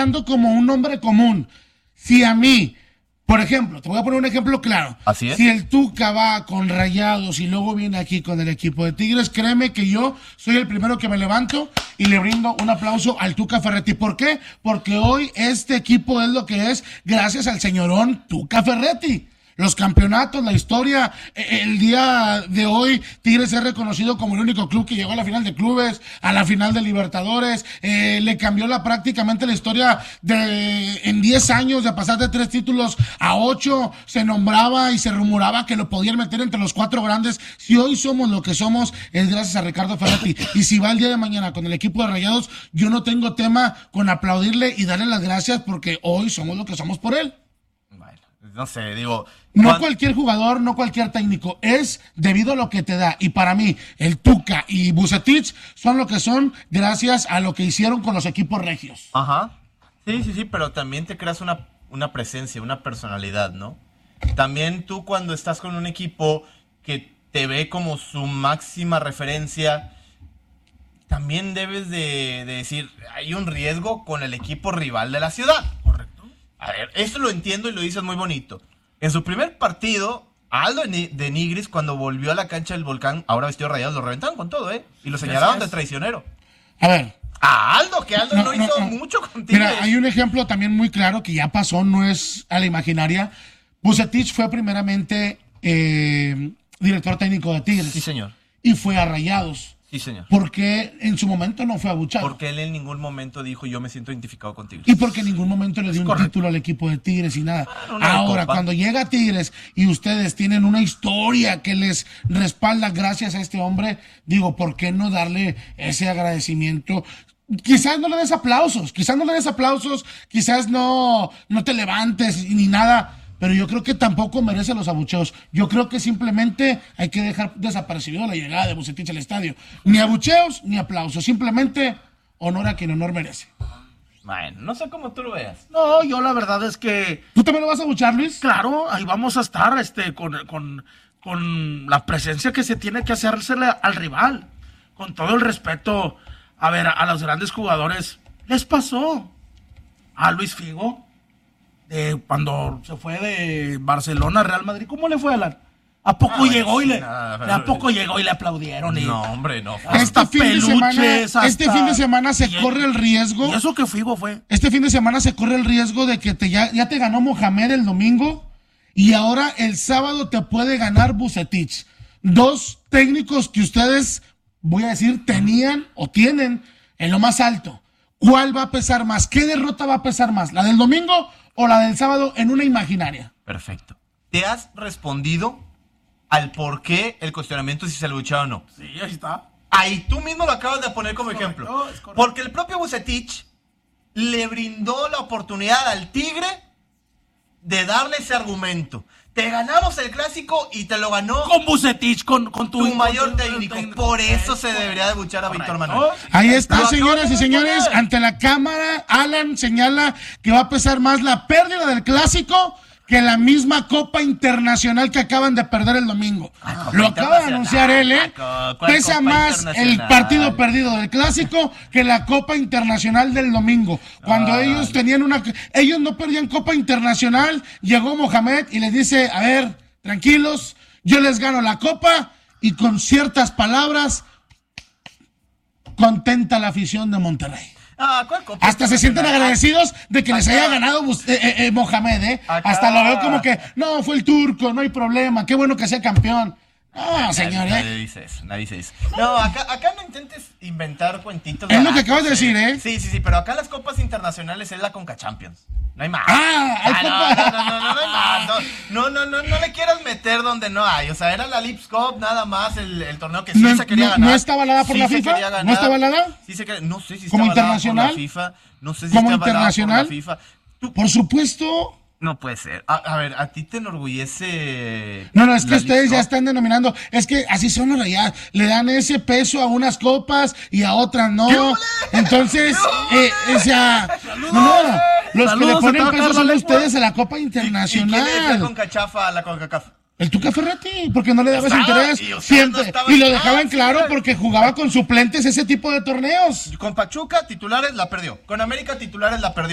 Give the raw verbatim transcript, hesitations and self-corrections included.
hablando como un hombre común. Si a mí, por ejemplo, te voy a poner un ejemplo claro. Así es. Si el Tuca va con Rayados y luego viene aquí con el equipo de Tigres, créeme que yo soy el primero que me levanto y le brindo un aplauso al Tuca Ferretti. ¿Por qué? Porque hoy este equipo es lo que es gracias al señorón Tuca Ferretti. Los campeonatos, la historia, el día de hoy Tigres es reconocido como el único club que llegó a la final de clubes, a la final de Libertadores, eh, le cambió la prácticamente la historia de en diez años de pasar de tres títulos a ocho, se nombraba y se rumoraba que lo podían meter entre los cuatro grandes. Si hoy somos lo que somos es gracias a Ricardo Ferretti, y si va el día de mañana con el equipo de Rayados, yo no tengo tema con aplaudirle y darle las gracias porque hoy somos lo que somos por él. Bueno, no sé, digo... No cuando... cualquier jugador, no cualquier técnico, es debido a lo que te da. Y para mí, el Tuca y Vucetich son lo que son gracias a lo que hicieron con los equipos regios. Ajá. Sí, sí, sí, pero también te creas una, una presencia, una personalidad, ¿no? También tú cuando estás con un equipo que te ve como su máxima referencia, también debes de, de decir, hay un riesgo con el equipo rival de la ciudad. Correcto. A ver, eso lo entiendo y lo dices muy bonito. En su primer partido, Aldo de Nigris, cuando volvió a la cancha del Volcán, ahora vestido de Rayados, lo reventaron con todo, ¿eh? Y lo señalaron de traicionero. A ver. A Aldo, que Aldo no, no hizo no, no. mucho con Tigres. Mira, hay un ejemplo también muy claro que ya pasó, no es a la imaginaria. Vucetich fue primeramente eh, director técnico de Tigres. Sí, señor. Y fue a Rayados. Sí, señor. Porque en su momento no fue abuchado. Porque él en ningún momento dijo, yo me siento identificado con Tigres. Y porque en ningún momento le dio es un correcto. título al equipo de Tigres y nada. Bueno, ahora, cuando llega a Tigres y ustedes tienen una historia que les respalda gracias a este hombre, digo, ¿por qué no darle ese agradecimiento? Quizás no le des aplausos, quizás no le des aplausos, quizás no, no te levantes ni nada, pero yo creo que tampoco merece los abucheos. Yo creo que simplemente hay que dejar desapercibido la llegada de Vucetich al estadio. Ni abucheos, ni aplausos. Simplemente honor a quien honor merece. Bueno, no sé cómo tú lo veas. No, yo la verdad es que... ¿Tú también lo vas a abuchar, Luis? Claro, ahí vamos a estar este, con, con, con la presencia que se tiene que hacérsele al rival. Con todo el respeto, a ver, a los grandes jugadores les pasó. A Luis Figo... Eh, cuando se fue de Barcelona a Real Madrid, ¿cómo le fue, Alan? ¿A poco ah, llegó y le nada, ¿A poco llegó y le aplaudieron? Y, no, hombre, no. Este fin de semana, hasta, este fin de semana se y, corre el riesgo. ¿Y eso que Figo fue? Este fin de semana se corre el riesgo de que te, ya, ya te ganó Mohamed el domingo y ahora el sábado te puede ganar Vucetich. Dos técnicos que ustedes, voy a decir, tenían o tienen en lo más alto. ¿Cuál va a pesar más? ¿Qué derrota va a pesar más? ¿La del domingo o la del sábado en una imaginaria? Perfecto. ¿Te has respondido al por qué el cuestionamiento si se lo luchaba o no? Sí, ahí está. Ahí tú mismo lo acabas de poner como es ejemplo. Correcto, es correcto. Porque el propio Vucetich le brindó la oportunidad al Tigre de darle ese argumento. Te ganamos el clásico y te lo ganó con Vucetich, con, con tu, tu mayor con, técnico. técnico. Por eso se debería de buchar a Víctor Manuel. Ahí está, Lo señoras y señores, ante la cámara, Alan señala que va a pesar más la pérdida del clásico que la misma Copa Internacional que acaban de perder el domingo. Ah, lo acaba de anunciar él, ¿eh? Pesa más el partido perdido del clásico que la Copa Internacional del domingo. Cuando ah, ellos tenían una... Ellos no perdían Copa Internacional, llegó Mohamed y les dice, a ver, tranquilos, yo les gano la Copa, y con ciertas palabras contenta la afición de Monterrey. Ah, ¿cuál copa? Hasta se sienten agradecidos de que acá les haya ganado eh, eh, eh, Mohamed, ¿eh? Acá. Hasta lo veo como que, no, fue el turco, no hay problema, qué bueno que sea campeón. No, señor, nadie, ¿eh? Nadie dice eso, nadie dice eso. No, acá, acá no intentes inventar cuentitos. Es lo que acabas de decir, ¿eh? Sí, sí, sí, pero acá las copas internacionales es la Conca Champions. No hay más. Ah, hay ah no, no, no, no, no hay más. No, no, no, no, no le quieras meter donde no hay. O sea, era la Lips Cup nada más el, el torneo que sí no, se quería no, ganar. ¿No está avalada por sí la FIFA? ¿No está avalada? Sí se quería, no sé si está ¿Como avalada internacional? por la FIFA. No sé si ¿Como está avalada internacional? por la FIFA. ¿Tú? Por supuesto. No puede ser. A, a ver, ¿a ti te enorgullece? No, no, es que ustedes ya están denominando, es que así son los Rayados, le dan ese peso a unas copas y a otras no. Entonces, eh, o sea, no, no, los Saludos, que le ponen se peso acaba son la ustedes a la Copa ¿Y, y Internacional. quién es la CONCACHAF a la CONCACAF? El Tuca Ferretti, porque no le daba ese Estaba, interés y, o sea, siempre. no Y lo estaba- dejaban ah, claro sí, porque jugaba con suplentes ese tipo de torneos. Con Pachuca, titulares la perdió. Con América, titulares la perdió.